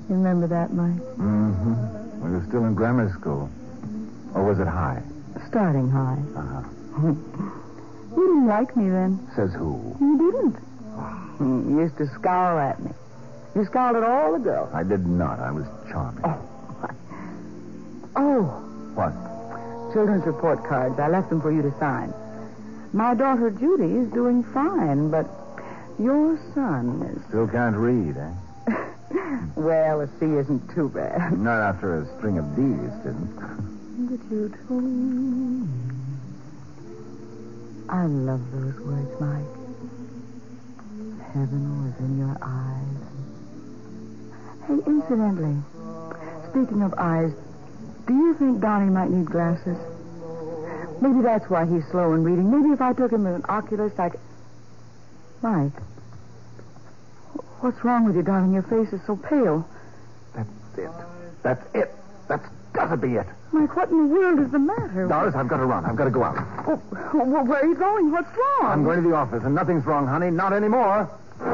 You remember that, Mike? Mm-hmm. We were still in grammar school. Or was it high? Starting high. Uh-huh. You didn't like me then. Says who? You didn't. You used to scowl at me. You scowled at all the girls. I did not. I was charming. Oh. What? Children's report cards. I left them for you to sign. My daughter Judy is doing fine, but your son is... Still can't read, eh? Well, a C isn't too bad. Not after a string of D's, didn't. But you told me. I love those words, Mike. Heaven was in your eyes. Hey, incidentally, speaking of eyes, do you think Donnie might need glasses? Maybe that's why he's slow in reading. Maybe if I took him to an oculist, I could... Mike, what's wrong with you, darling? Your face is so pale. That's it. That's it. That's got to be it. Mike, what in the world is the matter? Doris, I've got to run. I've got to go out. Oh, well, where are you going? What's wrong? I'm going to the office, and nothing's wrong, honey. Not anymore.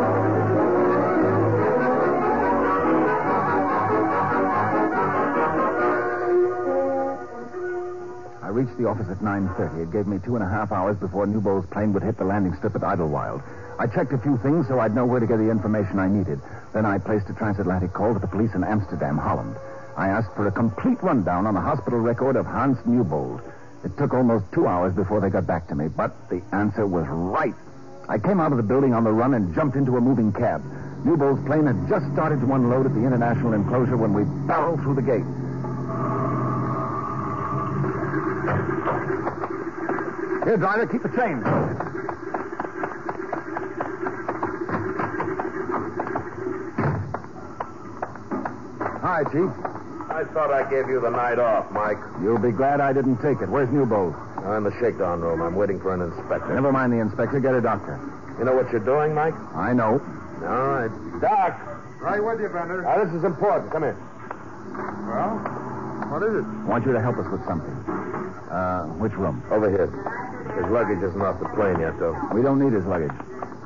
I reached the office at 9:30. It gave me 2.5 hours before Newbold's plane would hit the landing strip at Idlewild. I checked a few things so I'd know where to get the information I needed. Then I placed a transatlantic call to the police in Amsterdam, Holland. I asked for a complete rundown on the hospital record of Hans Newbold. It took almost 2 hours before they got back to me, but the answer was right. I came out of the building on the run and jumped into a moving cab. Newbold's plane had just started to unload at the international enclosure when we barreled through the gate. Here, driver, keep the change. Hi, Chief. I thought I gave you the night off, Mike. You'll be glad I didn't take it. Where's Newbold? I'm in the shakedown room. I'm waiting for an inspector. Never mind the inspector. Get a doctor. You know what you're doing, Mike? I know. All right. Doc! Right with you, Bender. This is important. Come here. Well, what is it? I want you to help us with something. Which room? Over here. His luggage isn't off the plane yet, though. We don't need his luggage.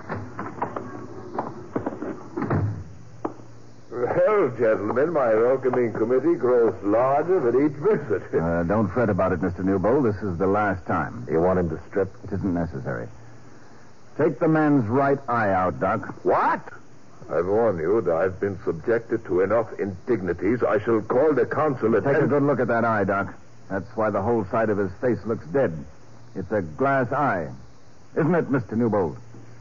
Well, gentlemen, my welcoming committee grows larger with each visit. Don't fret about it, Mr. Newbold. This is the last time. You want him to strip? It isn't necessary. Take the man's right eye out, Doc. What? I warn you that I've been subjected to enough indignities. I shall call the consulate. Take a good look at that eye, Doc. That's why the whole side of his face looks dead. It's a glass eye. Isn't it, Mr. Newbold?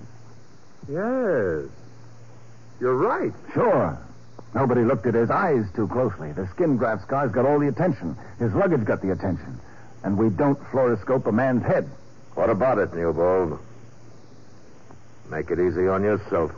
Yes. You're right. Sure. Nobody looked at his eyes too closely. The skin graft scars got all the attention. His luggage got the attention. And we don't fluoroscope a man's head. What about it, Newbold? Make it easy on yourself.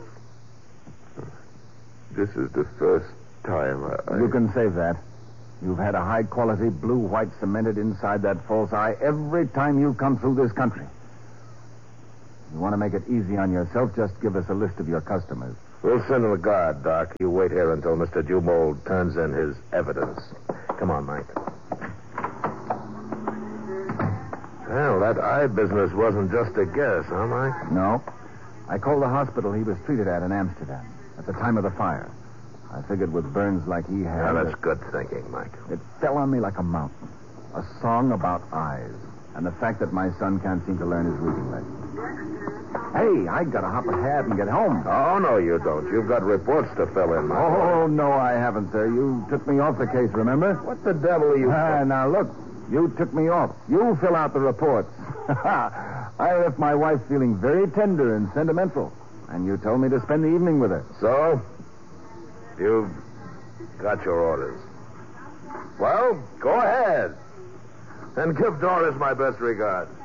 This is the first time You can save that. You've had a high-quality blue-white cemented inside that false eye every time you come through this country. You want to make it easy on yourself, just give us a list of your customers. We'll send him a guard, Doc. You wait here until Mr. Newbold turns in his evidence. Come on, Mike. Well, that eye business wasn't just a guess, huh, Mike? No. I called the hospital he was treated at in Amsterdam at the time of the fire. I figured with burns like he had... Well, that's good thinking, Mike. It fell on me like a mountain. A song about eyes. And the fact that my son can't seem to learn his reading lesson. Hey, I gotta hop ahead and get home. Oh, no, you don't. You've got reports to fill in, Mike. Oh, no, I haven't, sir. You took me off the case, remember? What the devil are you... Now, look. You took me off. You fill out the reports. I left my wife feeling very tender and sentimental. And you told me to spend the evening with her. So? You've got your orders. Well, go ahead. And give Doris my best regards.